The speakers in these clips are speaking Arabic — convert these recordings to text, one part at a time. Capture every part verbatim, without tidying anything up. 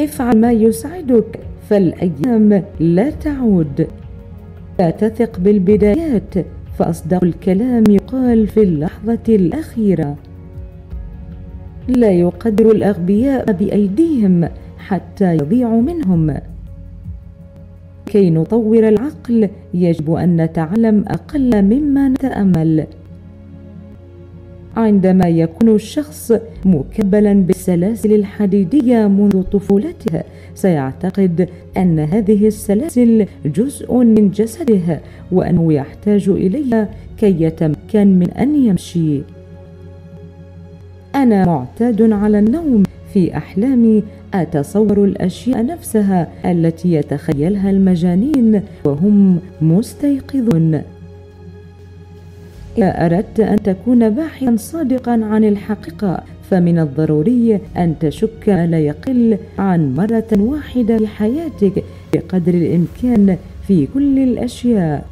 افعل ما يسعدك فالأيام لا تعود. لا تثق بالبدايات فأصدق الكلام يقال في اللحظة الأخيرة. لا يقدر الأغبياء بأيديهم حتى يضيعوا منهم. كي نطور العقل يجب أن نتعلم أقل مما نتأمل. عندما يكون الشخص مكبلا بالسلاسل الحديدية منذ طفولته سيعتقد أن هذه السلاسل جزء من جسده وأنه يحتاج إليها كي يتمكن من أن يمشي. أنا معتاد على النوم. في أحلامي أتصور الأشياء نفسها التي يتخيلها المجانين وهم مستيقظون. إذا أردت أن تكون باحثا صادقا عن الحقيقة فمن الضروري أن تشك لا يقل عن مرة واحدة في حياتك بقدر الإمكان في كل الأشياء.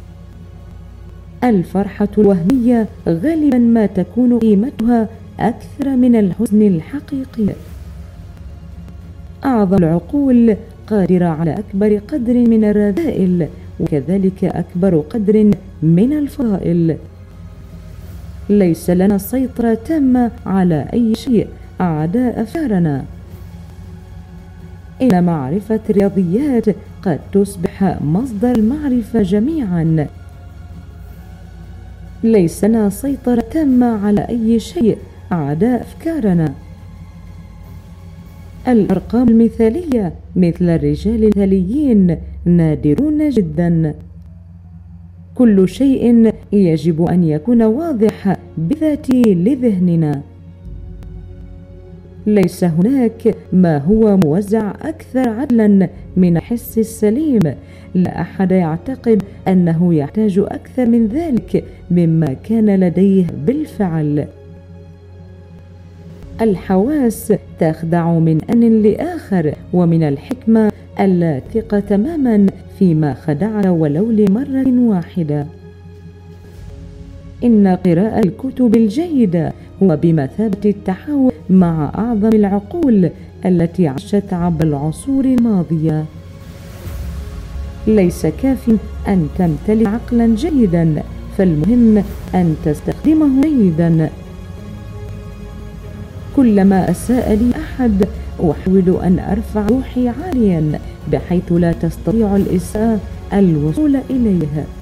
الفرحة الوهمية غالبا ما تكون قيمتها أكثر من الحزن الحقيقي. أعظم العقول قادرة على أكبر قدر من الرذائل وكذلك أكبر قدر من الفضائل. ليس لنا سيطرة تامة على أي شيء أعدى أفكارنا. إن معرفة الرياضيات قد تصبح مصدر المعرفة جميعا. ليس لنا سيطرة تامة على أي شيء أعدى أفكارنا. الأرقام المثالية مثل الرجال المثاليين نادرون جدا. كل شيء يجب أن يكون واضح بذاته لذهننا. ليس هناك ما هو موزع أكثر عدلا من الحس السليم. لا أحد يعتقد أنه يحتاج أكثر من ذلك مما كان لديه بالفعل. الحواس تخدع من آن لآخر ومن الحكمة ألا تثق تماما فيما خدعك ولو لمرة واحدة. إن قراءة الكتب الجيدة هو بمثابة التحاور مع أعظم العقول التي عاشت عبر العصور الماضية. ليس كافٍ أن تمتلك عقلا جيدا فالمهم أن تستخدمه جيدا. كلما أساء لي أحد أحاول أن أرفع روحي عاليا بحيث لا تستطيع الإساءة الوصول إليه.